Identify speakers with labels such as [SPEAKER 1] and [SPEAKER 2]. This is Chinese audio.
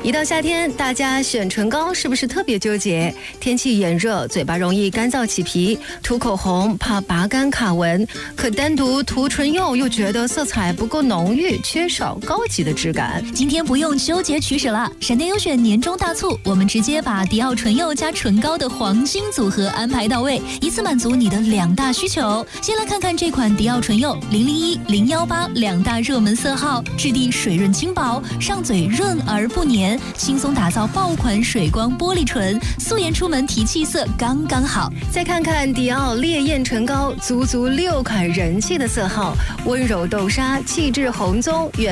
[SPEAKER 1] 一到夏天，大家选唇膏是不是特别纠结？天气炎热，嘴巴容易干燥起皮，涂口红怕拔干卡纹，可单独涂唇釉又觉得色彩不够浓郁，缺少高级的质感。
[SPEAKER 2] 今天不用纠结取舍了，闪电优选年终大促，我们直接把迪奥唇釉加唇膏的黄金组合安排到位，一次满足你的2大需求。先来看看这款迪奥唇釉001、018两大热门色号，质地水润轻薄，上嘴润而不黏，轻松打造爆款水光玻璃唇，素颜出门提气色刚刚好。
[SPEAKER 1] 再看看迪奥烈焰唇膏，足足6款人气的色号，温柔豆沙、气质红棕。